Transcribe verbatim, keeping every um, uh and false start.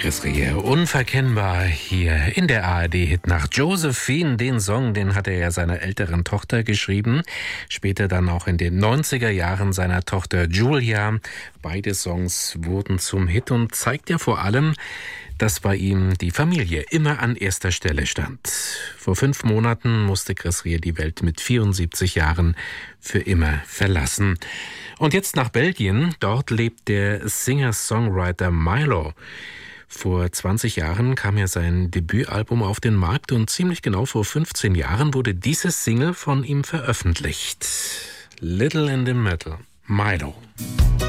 Chris Rea, unverkennbar hier in der A R D-Hitnacht. Josephine, den Song, den hat er ja seiner älteren Tochter geschrieben. Später dann auch in den neunziger Jahren seiner Tochter Julia. Beide Songs wurden zum Hit und zeigt ja vor allem, dass bei ihm die Familie immer an erster Stelle stand. Vor fünf Monaten musste Chris Rea die Welt mit vierundsiebzig Jahren für immer verlassen. Und jetzt nach Belgien. Dort lebt der Singer-Songwriter Milo. Vor zwanzig Jahren kam ja sein Debütalbum auf den Markt und ziemlich genau vor fünfzehn Jahren wurde diese Single von ihm veröffentlicht. Little in the Middle, Milo.